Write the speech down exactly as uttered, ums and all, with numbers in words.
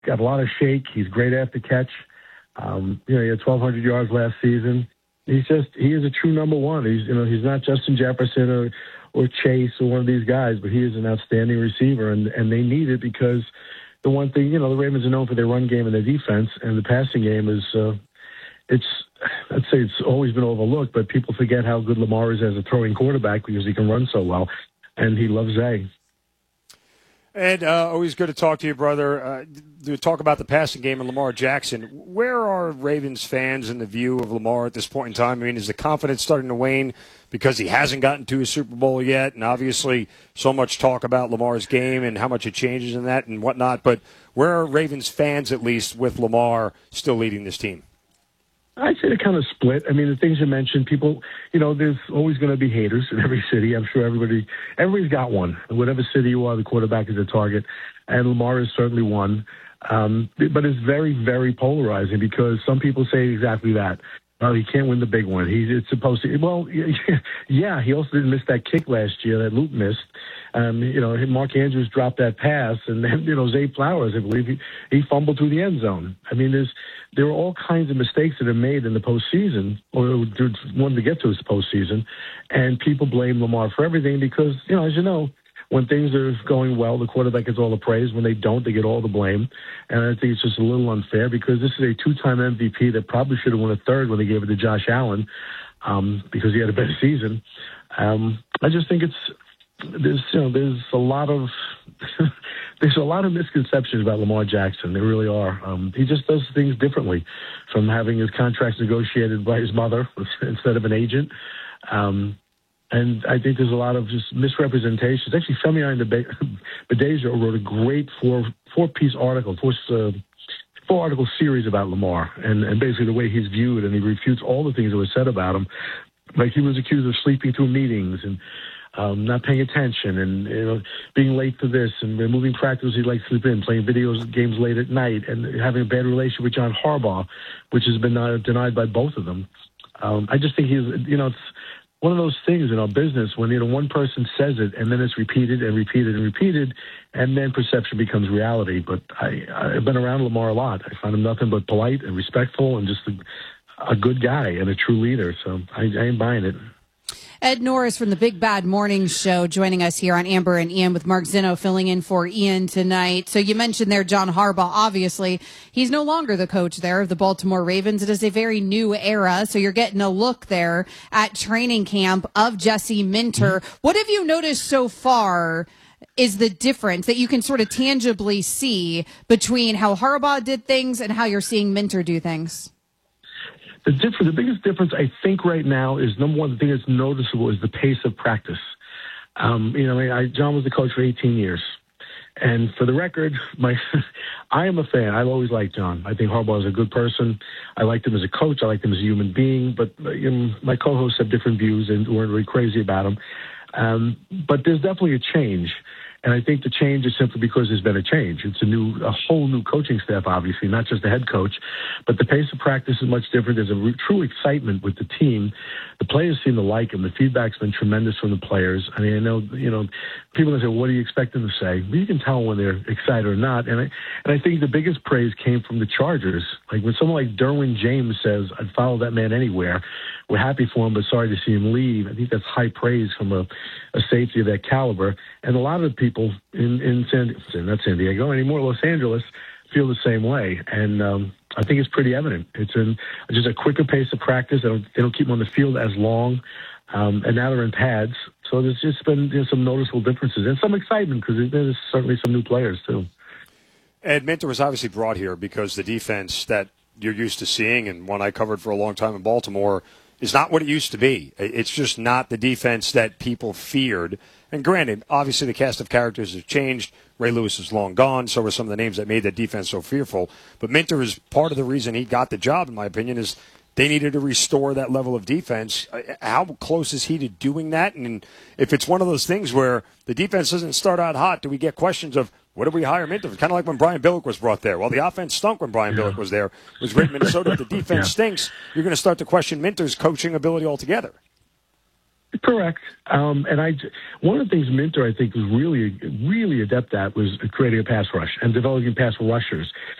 got a lot of shake. He's great after catch. Um, you know, he had twelve hundred yards last season. He's just, he is a true number one. He's, you know, he's not Justin Jefferson or, or Chase or one of these guys, but he is an outstanding receiver, and, and they need it because the one thing, you know, the Ravens are known for their run game and their defense, and the passing game is, uh, it's, I'd say it's always been overlooked, but people forget how good Lamar is as a throwing quarterback because he can run so well, and he loves Zay. Ed, uh, always good to talk to you, brother. Uh, to talk about the passing game and Lamar Jackson. Where are Ravens fans in the view of Lamar at this point in time? I mean, is the confidence starting to wane because he hasn't gotten to a Super Bowl yet? And obviously so much talk about Lamar's game and how much it changes in that and whatnot. But where are Ravens fans, at least, with Lamar still leading this team? I'd say they're kind of split. I mean, the things you mentioned, people, you know, there's always going to be haters in every city. I'm sure everybody, everybody's got one. In whatever city you are, the quarterback is a target, and Lamar is certainly one. Um, but it's very, very polarizing because some people say exactly that. Well, he can't win the big one. He's it's supposed to. Well, yeah, he also didn't miss that kick last year that Luke missed. Um, you know, Mark Andrews dropped that pass, and then you know Zay Flowers, I believe, he, he fumbled through the end zone. I mean, there's there are all kinds of mistakes that are made in the postseason, or wanted to get to the postseason, and people blame Lamar for everything because you know, as you know. When things are going well, the quarterback gets all the praise. When they don't, they get all the blame. And I think it's just a little unfair because this is a two-time M V P that probably should have won a third when they gave it to Josh Allen um, because he had a better season. Um, I just think it's there's you know there's a lot of there's a lot of misconceptions about Lamar Jackson. There really are. Um, he just does things differently, from having his contracts negotiated by his mother instead of an agent. Um, And I think there's a lot of just misrepresentations. Actually, Femi Bedejo wrote a great four four piece article, four uh, four article series about Lamar, and, and basically the way he's viewed, and he refutes all the things that were said about him. Like he was accused of sleeping through meetings and um, not paying attention, and you know being late to this, and removing practice he'd like to sleep in, playing video games late at night, and having a bad relationship with John Harbaugh, which has been uh, denied by both of them. Um, I just think he's, you know, it's one of those things in our business when, you know, one person says it and then it's repeated and repeated and repeated, and then perception becomes reality. But I, I've been around Lamar a lot. I find him nothing but polite and respectful and just a, a good guy and a true leader. So I, I ain't buying it. Ed Norris from the Big Bad Morning Show joining us here on Amber and Ian, with Mark Zinno filling in for Ian tonight. So you mentioned there John Harbaugh. Obviously, he's no longer the coach there of the Baltimore Ravens. It is a very new era, so you're getting a look there at training camp of Jesse Minter. What have you noticed so far is the difference that you can sort of tangibly see between how Harbaugh did things and how you're seeing Minter do things? The difference, the biggest difference, I think, right now is, number one, the thing that's noticeable is the pace of practice. Um, you know, I mean, I, John was the coach for eighteen years. And for the record, my I am a fan. I've always liked John. I think Harbaugh is a good person. I liked him as a coach. I liked him as a human being. But you know, my co-hosts have different views and weren't really crazy about him. Um, but there's definitely a change. And I think the change is simply because there's been a change. It's a new, a whole new coaching staff, obviously, not just the head coach. But the pace of practice is much different. There's a re- true excitement with the team. The players seem to like him. The feedback's been tremendous from the players. I mean, I know, you know, people say, what do you expect them to say? Well, you can tell when they're excited or not. And I, and I think the biggest praise came from the Chargers. Like when someone like Derwin James says, I'd follow that man anywhere. We're happy for him, but sorry to see him leave. I think that's high praise from a, a safety of that caliber. And a lot of people in, in San, not San Diego anymore, Los Angeles, feel the same way. And um, I think it's pretty evident. It's in just a quicker pace of practice. They don't, they don't keep them on the field as long. Um, and now they're in pads. So there's just been you know, some noticeable differences and some excitement because there's certainly some new players, too. Ed, Minter was obviously brought here because the defense that you're used to seeing, and one I covered for a long time in Baltimore, is not what it used to be. It's just not the defense that people feared. And granted, obviously the cast of characters has changed. Ray Lewis is long gone. So are some of the names that made that defense so fearful. But Minter is part of the reason he got the job, in my opinion, is they needed to restore that level of defense. How close is he to doing that? And if it's one of those things where the defense doesn't start out hot, do we get questions of, what did we hire Minter? It's kind of like when Brian Billick was brought there. Well, the offense stunk when Brian yeah. Billick was there. It was great in Minnesota. If the defense yeah. stinks, you're going to start to question Minter's coaching ability altogether. Correct. Um, and I, one of the things Minter, I think, was really, really adept at was creating a pass rush and developing pass rushers.